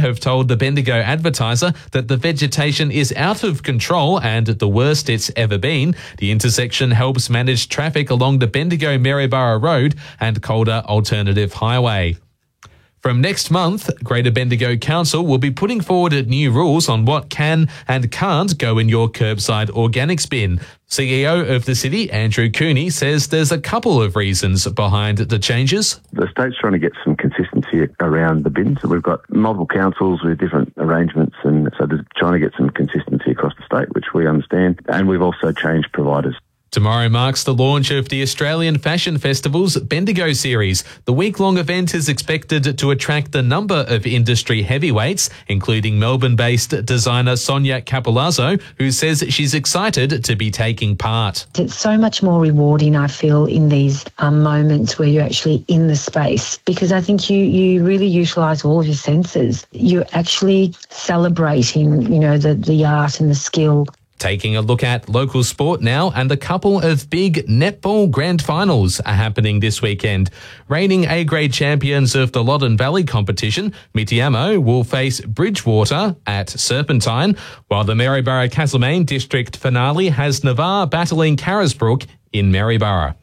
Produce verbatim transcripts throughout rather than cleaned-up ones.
have told the Bendigo Advertiser that the vegetation is out of control and the worst it's ever been. The intersection helps manage traffic along the Bendigo-Maryborough Road and Calder Alternative Highway. From next month, Greater Bendigo Council will be putting forward new rules on what can and can't go in your curbside organics bin. C E O of the city, Andrew Cooney, says there's a couple of reasons behind the changes. The state's trying to get some consistency around the bins. We've got multiple councils with different arrangements, and so they're trying to get some consistency across the state, which we understand. And we've also changed providers. Tomorrow marks the launch of the Australian Fashion Festival's Bendigo series. The week-long event is expected to attract a number of industry heavyweights, including Melbourne-based designer Sonia Capolazzo, who says she's excited to be taking part. It's so much more rewarding, I feel, in these um, moments where you're actually in the space, because I think you, you really utilise all of your senses. You're actually celebrating, you know, the, the art and the skill. Taking a look at local sport now, and a couple of big netball grand finals are happening this weekend. Reigning A-grade champions of the Loddon Valley competition, Mitiamo will face Bridgewater at Serpentine, while the Maryborough Castlemaine district finale has Navarre battling Carisbrook in Maryborough.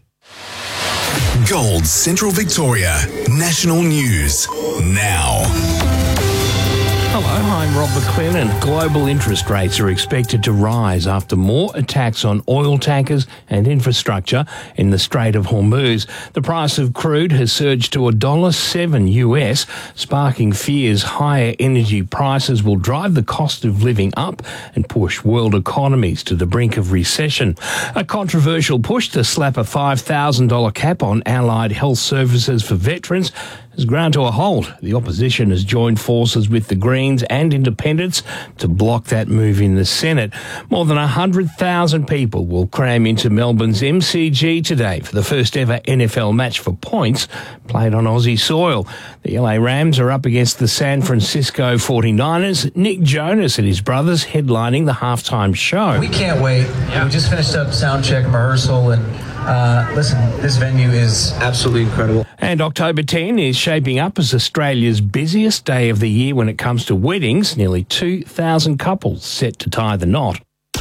Gold Central Victoria National News now. Hello, I'm Rob McQueen, and global interest rates are expected to rise after more attacks on oil tankers and infrastructure in the Strait of Hormuz. The price of crude has surged to one dollar seven U S, sparking fears higher energy prices will drive the cost of living up and push world economies to the brink of recession. A controversial push to slap a five thousand dollars cap on allied health services for veterans has ground to a halt. The opposition has joined forces with the Greens and Independents to block that move in the Senate. More than one hundred thousand people will cram into Melbourne's M C G today for the first ever N F L match for points played on Aussie soil. The L A Rams are up against the San Francisco forty-niners. Nick Jonas and his brothers headlining the halftime show. We can't wait. Yeah. We just finished up sound check rehearsal, and Uh, listen, this venue is absolutely incredible. And October tenth is shaping up as Australia's busiest day of the year when it comes to weddings. Nearly two thousand couples set to tie the knot.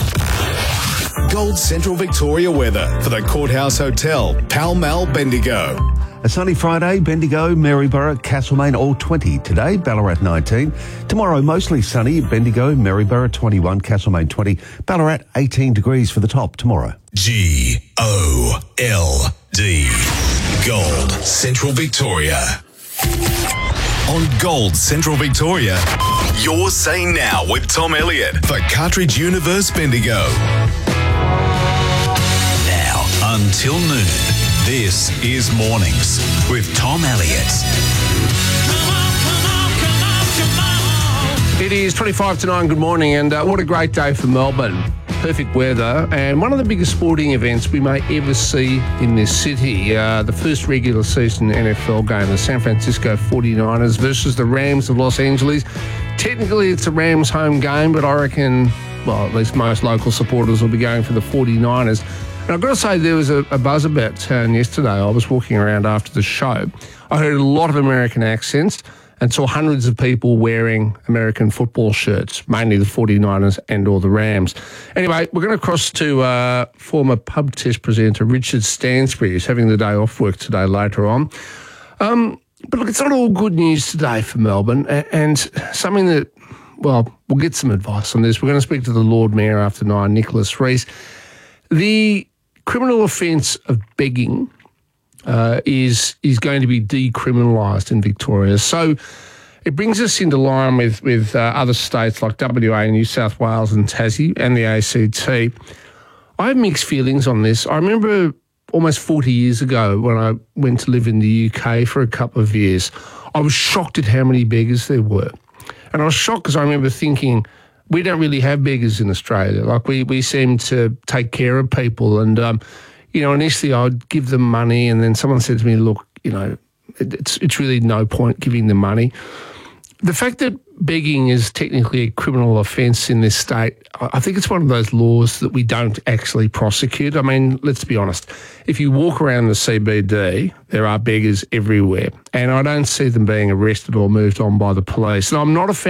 Gold Central Victoria weather for the Courthouse Hotel, Pall Mall, Bendigo. A sunny Friday, Bendigo, Maryborough, Castlemaine, all twenty today, Ballarat nineteen. Tomorrow, mostly sunny, Bendigo, Maryborough twenty-one, Castlemaine twenty, Ballarat eighteen degrees for the top tomorrow. G O L D. Gold Central Victoria. On Gold Central Victoria, your say now with Tom Elliott for Cartridge Universe Bendigo. Now until noon. This is Mornings with Tom Elliott. It is twenty-five to nine. Good morning, and uh, what a great day for Melbourne. Perfect weather, and one of the biggest sporting events we may ever see in this city. Uh, the first regular season N F L game, the San Francisco forty-niners versus the Rams of Los Angeles. Technically, it's a Rams home game, but I reckon, well, at least most local supporters will be going for the forty-niners. And I've got to say, there was a, a buzz about town yesterday. I was walking around after the show. I heard a lot of American accents and saw hundreds of people wearing American football shirts, mainly the forty-niners and or the Rams. Anyway, we're going to cross to uh, former pub test presenter Richard Stansbury, who's having the day off work today later on. Um, but look, it's not all good news today for Melbourne, and, and something that, well, we'll get some advice on this. We're going to speak to the Lord Mayor after nine, Nicholas Rees. The criminal offence of begging uh, is is going to be decriminalised in Victoria. So it brings us into line with, with uh, other states like W A, New South Wales and Tassie and the A C T. I have mixed feelings on this. I remember almost forty years ago when I went to live in the U K for a couple of years, I was shocked at how many beggars there were. And I was shocked because I remember thinking, we don't really have beggars in Australia. Like, we, we seem to take care of people. And, um, you know, initially I'd give them money, and then someone said to me, look, you know, it, it's it's really no point giving them money. The fact that begging is technically a criminal offence in this state, I think it's one of those laws that we don't actually prosecute. I mean, let's be honest. If you walk around the C B D, there are beggars everywhere, and I don't see them being arrested or moved on by the police. And I'm not a fan